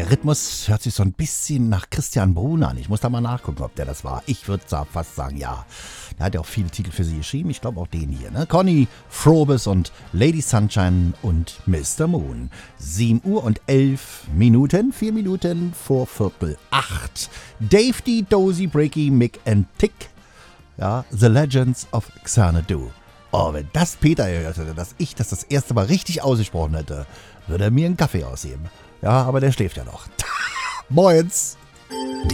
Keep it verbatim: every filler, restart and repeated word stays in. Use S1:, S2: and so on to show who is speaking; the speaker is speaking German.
S1: der Rhythmus hört sich so ein bisschen nach Christian Brun an. Ich muss da mal nachgucken, ob der das war. Ich würde fast sagen, ja. Der hat ja auch viele Titel für sie geschrieben. Ich glaube auch den hier, ne? Conny Frobes und Lady Sunshine und Mister Moon. sieben Uhr und elf Minuten, vier Minuten vor Viertel acht. Dave D, Dozy, Breaky, Mick and Tick. Ja, The Legends of Xanadu. Oh, wenn das Peter gehört hätte, dass ich das das erste Mal richtig ausgesprochen hätte, würde er mir einen Kaffee ausheben. Ja, aber der schläft ja noch. Moins.